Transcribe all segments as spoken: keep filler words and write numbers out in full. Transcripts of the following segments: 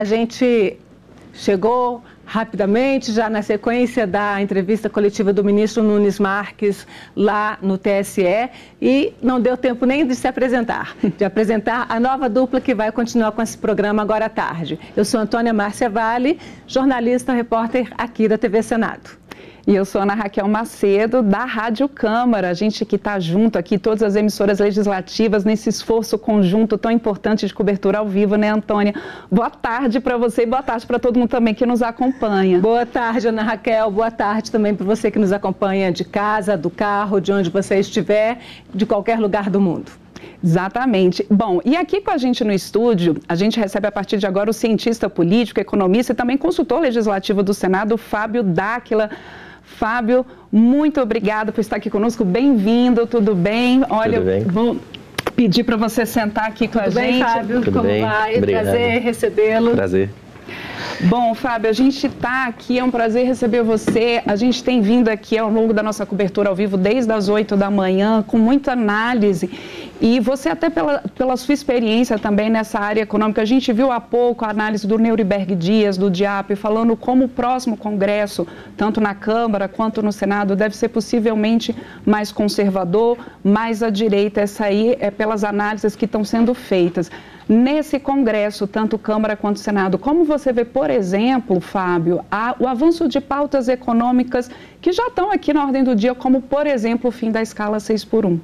A gente chegou rapidamente, já na sequência da entrevista coletiva do ministro Nunes Marques lá no T S E, e não deu tempo nem de se apresentar, de apresentar a nova dupla que vai continuar com esse programa agora à tarde. Eu sou Antônia Márcia Vale, jornalista, repórter aqui da T V Senado. E eu sou Ana Raquel Macedo, da Rádio Câmara, a gente que está junto aqui, todas as emissoras legislativas, nesse esforço conjunto tão importante de cobertura ao vivo, né, Antônia? Boa tarde para você e boa tarde para todo mundo também que nos acompanha. Boa tarde, Ana Raquel, boa tarde também para você que nos acompanha de casa, do carro, de onde você estiver, de qualquer lugar do mundo. Exatamente. Bom, e aqui com a gente no estúdio, a gente recebe a partir de agora o cientista político, economista e também consultor legislativo do Senado, Fábio D'Áquila. Fábio, muito obrigada por estar aqui conosco. Bem-vindo, tudo bem? Olha, tudo bem. Vou pedir para você sentar aqui com tudo a bem, gente. Fábio? Tudo Como bem? vai? Obrigado. Prazer recebê-lo. Prazer. Bom, Fábio, a gente está aqui, é um prazer receber você. A gente tem vindo aqui ao longo da nossa cobertura ao vivo desde as oito da manhã, com muita análise. E você até pela, pela sua experiência também nessa área econômica, a gente viu há pouco a análise do Neuriberg Dias, do DIAP, falando como o próximo Congresso, tanto na Câmara quanto no Senado, deve ser possivelmente mais conservador, mais à direita. Essa aí é pelas análises que estão sendo feitas. Nesse Congresso, tanto Câmara quanto Senado, como você vê, por exemplo, Fábio, a, o avanço de pautas econômicas que já estão aqui na ordem do dia, como, por exemplo, o fim da escala seis por um?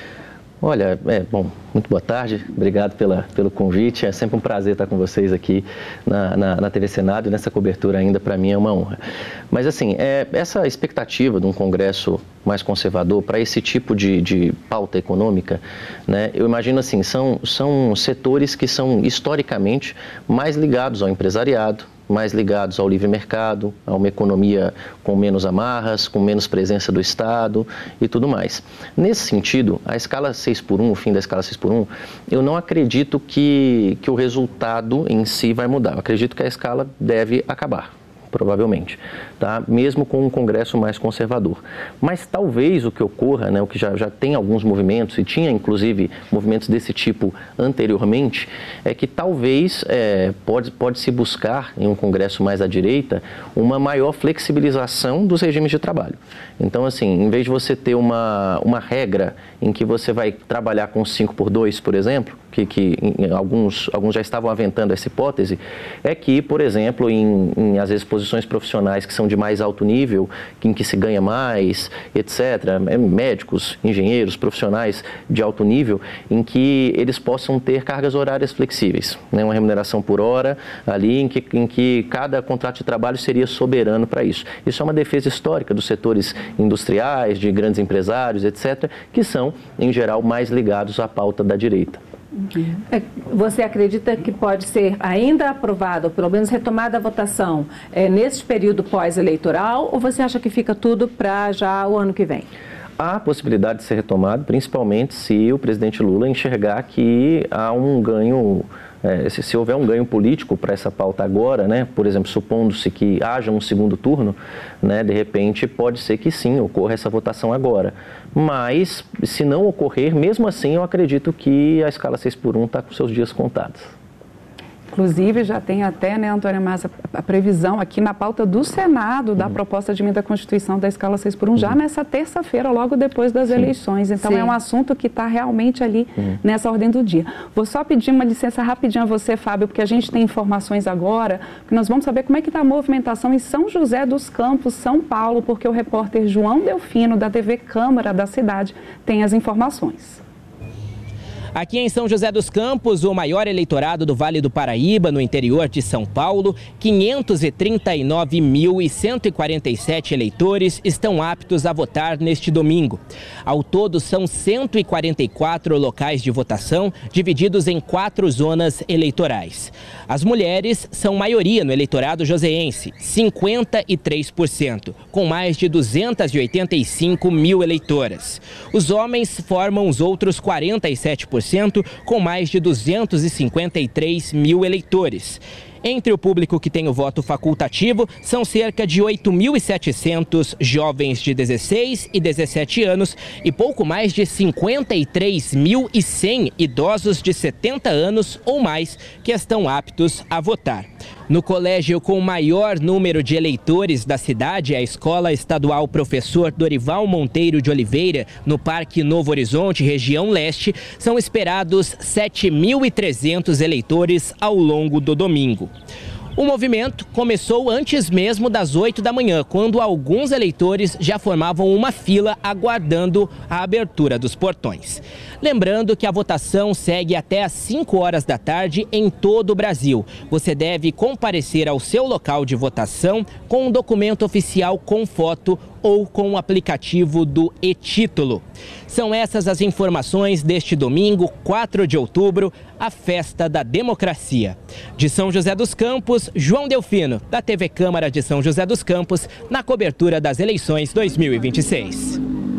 Olha, é, bom, muito boa tarde, obrigado pela, pelo convite, é sempre um prazer estar com vocês aqui na, na, na T V Senado e nessa cobertura ainda para mim é uma honra. Mas assim, é, essa expectativa de um Congresso mais conservador para esse tipo de, de pauta econômica, né, eu imagino assim, são, são setores que são historicamente mais ligados ao empresariado, mais ligados ao livre mercado, a uma economia com menos amarras, com menos presença do Estado e tudo mais. Nesse sentido, a escala seis por um, o fim da escala seis por um, eu não acredito que, que o resultado em si vai mudar. Eu acredito que a escala deve acabar, provavelmente, tá? Mesmo com um Congresso mais conservador. Mas talvez o que ocorra, né, o que já, já tem alguns movimentos, e tinha inclusive movimentos desse tipo anteriormente, é que talvez é, pode, pode se buscar em um Congresso mais à direita uma maior flexibilização dos regimes de trabalho. Então, assim, em vez de você ter uma, uma regra em que você vai trabalhar com cinco por dois, por exemplo, que, que em, alguns, alguns já estavam aventando essa hipótese, é que, por exemplo, em, em às vezes posições profissionais que são de mais alto nível, em que se ganha mais, etcétera, médicos, engenheiros, profissionais de alto nível, em que eles possam ter cargas horárias flexíveis, né? Uma remuneração por hora ali, em que, em que cada contrato de trabalho seria soberano para isso. Isso é uma defesa histórica dos setores industriais, de grandes empresários, etcétera, que são, em geral, mais ligados à pauta da direita. Você acredita que pode ser ainda aprovado, ou pelo menos retomada a votação, é, nesse período pós-eleitoral, ou você acha que fica tudo para já o ano que vem? Há possibilidade de ser retomado, principalmente se o presidente Lula enxergar que há um ganho, é, se, se houver um ganho político para essa pauta agora, né, por exemplo, supondo-se que haja um segundo turno, né, de repente pode ser que sim, ocorra essa votação agora. Mas, se não ocorrer, mesmo assim, eu acredito que a escala seis por um está com seus dias contados. Inclusive, já tem até, né, Antônia Massa, a previsão aqui na pauta do Senado da uhum. proposta de emenda à Constituição da escala seis por um, uhum. já nessa terça-feira, logo depois das Sim. eleições. Então, Sim. é um assunto que está realmente ali uhum. nessa ordem do dia. Vou só pedir uma licença rapidinho a você, Fábio, porque a gente tem informações agora, que nós vamos saber como é que está a movimentação em São José dos Campos, São Paulo, porque o repórter João Delfino, da T V Câmara da cidade, tem as informações. Aqui em São José dos Campos, o maior eleitorado do Vale do Paraíba, no interior de São Paulo, quinhentos e trinta e nove mil cento e quarenta e sete eleitores estão aptos a votar neste domingo. Ao todo, são cento e quarenta e quatro locais de votação, divididos em quatro zonas eleitorais. As mulheres são maioria no eleitorado joseense, cinquenta e três por cento, com mais de duzentas e oitenta e cinco mil eleitoras. Os homens formam os outros quarenta e sete por cento, com mais de duzentos e cinquenta e três mil eleitores. Entre o público que tem o voto facultativo, são cerca de oito mil e setecentos jovens de dezesseis e dezessete anos e pouco mais de cinquenta e três mil e cem idosos de setenta anos ou mais que estão aptos a votar. No colégio com o maior número de eleitores da cidade, a Escola Estadual Professor Dorival Monteiro de Oliveira, no Parque Novo Horizonte, região leste, são esperados sete mil e trezentos eleitores ao longo do domingo. O movimento começou antes mesmo das oito da manhã, quando alguns eleitores já formavam uma fila aguardando a abertura dos portões. Lembrando que a votação segue até às cinco horas da tarde em todo o Brasil. Você deve comparecer ao seu local de votação com um documento oficial com foto ou com o aplicativo do e-Título. São essas as informações deste domingo, quatro de outubro, a festa da democracia. De São José dos Campos, João Delfino, da T V Câmara de São José dos Campos, na cobertura das eleições dois mil e vinte e seis.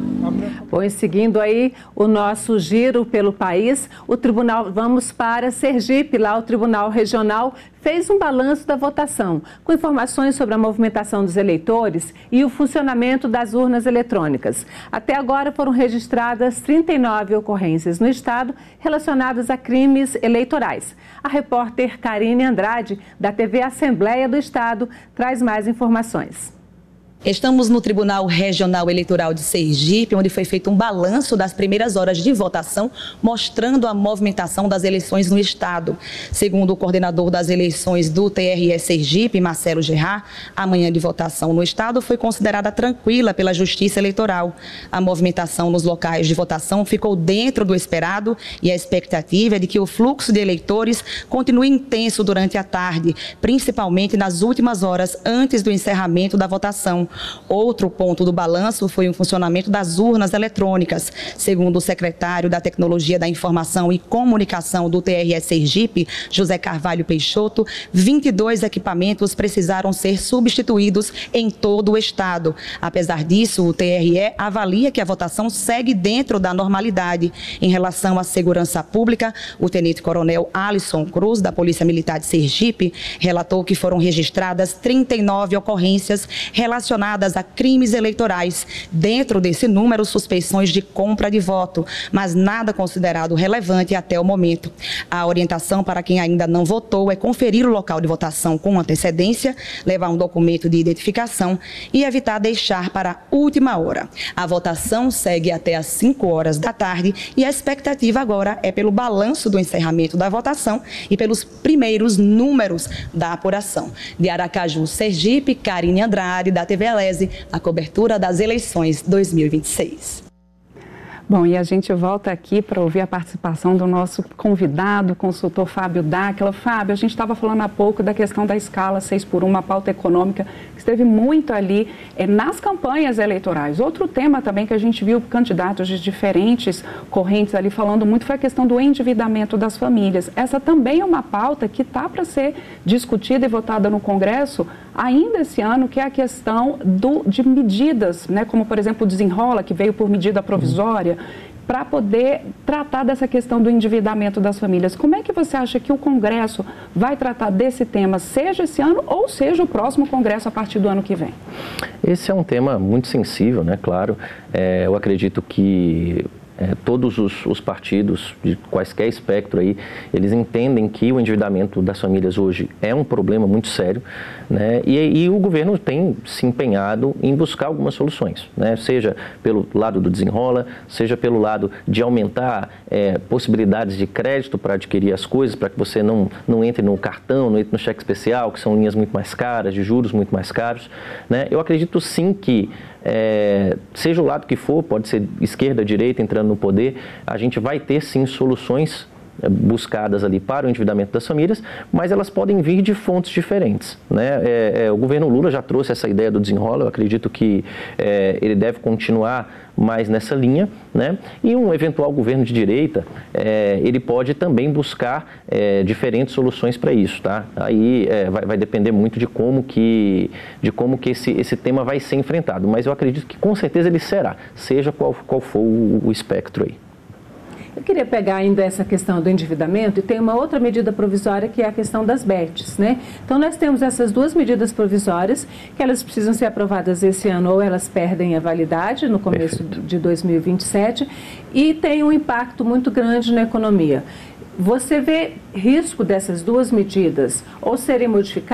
Bom, e seguindo aí o nosso giro pelo país, o tribunal, vamos para Sergipe, lá o Tribunal Regional fez um balanço da votação, com informações sobre a movimentação dos eleitores e o funcionamento das urnas eletrônicas. Até agora foram registradas trinta e nove ocorrências no estado relacionadas a crimes eleitorais. A repórter Karine Andrade, da T V Assembleia do Estado, traz mais informações. Estamos no Tribunal Regional Eleitoral de Sergipe, onde foi feito um balanço das primeiras horas de votação, mostrando a movimentação das eleições no estado. Segundo o coordenador das eleições do T R E Sergipe, Marcelo Gerard, a manhã de votação no estado foi considerada tranquila pela Justiça Eleitoral. A movimentação nos locais de votação ficou dentro do esperado e a expectativa é de que o fluxo de eleitores continue intenso durante a tarde, principalmente nas últimas horas antes do encerramento da votação. Outro ponto do balanço foi o funcionamento das urnas eletrônicas. Segundo o secretário da Tecnologia da Informação e Comunicação do T R E Sergipe, José Carvalho Peixoto, vinte e dois equipamentos precisaram ser substituídos em todo o estado. Apesar disso, o T R E avalia que a votação segue dentro da normalidade. Em relação à segurança pública, o tenente-coronel Alisson Cruz, da Polícia Militar de Sergipe, relatou que foram registradas trinta e nove ocorrências relacionadas a crimes eleitorais. Dentro desse número, suspeições de compra de voto, mas nada considerado relevante até o momento. A orientação para quem ainda não votou é conferir o local de votação com antecedência, levar um documento de identificação e evitar deixar para a última hora. A votação segue até às cinco horas da tarde e a expectativa agora é pelo balanço do encerramento da votação e pelos primeiros números da apuração. De Aracaju, Sergipe, Karine Andrade, da T V a cobertura das eleições dois mil e vinte e seis. Bom, e a gente volta aqui para ouvir a participação do nosso convidado, o consultor Fábio Dáquila. Fábio, a gente estava falando há pouco da questão da escala seis por um, uma pauta econômica que esteve muito ali é, nas campanhas eleitorais. Outro tema também que a gente viu candidatos de diferentes correntes ali falando muito foi a questão do endividamento das famílias. Essa também é uma pauta que está para ser discutida e votada no Congresso ainda esse ano, que é a questão do, de medidas, né, como por exemplo o Desenrola, que veio por medida provisória, para poder tratar dessa questão do endividamento das famílias. Como é que você acha que o Congresso vai tratar desse tema, seja esse ano ou seja o próximo Congresso a partir do ano que vem? Esse é um tema muito sensível, né? Claro, é, eu acredito que É, todos os, os partidos de quaisquer espectro aí, eles entendem que o endividamento das famílias hoje é um problema muito sério, né? E, e o governo tem se empenhado em buscar algumas soluções, né? Seja pelo lado do Desenrola, seja pelo lado de aumentar é, possibilidades de crédito para adquirir as coisas, para que você não, não entre no cartão, não entre no cheque especial, que são linhas muito mais caras, de juros muito mais caros, né? Eu acredito sim que É, seja o lado que for, pode ser esquerda, direita, entrando no poder, a gente vai ter sim soluções buscadas ali para o endividamento das famílias, mas elas podem vir de fontes diferentes, né? É, é, o governo Lula já trouxe essa ideia do Desenrola, eu acredito que é, ele deve continuar mais nessa linha, né? E um eventual governo de direita, é, ele pode também buscar é, diferentes soluções para isso, tá? Aí é, vai, vai depender muito de como que, de como que esse, esse tema vai ser enfrentado, mas eu acredito que com certeza ele será, seja qual, qual for o, o espectro aí. Eu queria pegar ainda essa questão do endividamento e tem uma outra medida provisória que é a questão das B E Ts, né? Então nós temos essas duas medidas provisórias que elas precisam ser aprovadas esse ano ou elas perdem a validade no começo Perfeito. de dois mil e vinte e sete e tem um impacto muito grande na economia. Você vê risco dessas duas medidas ou serem modificadas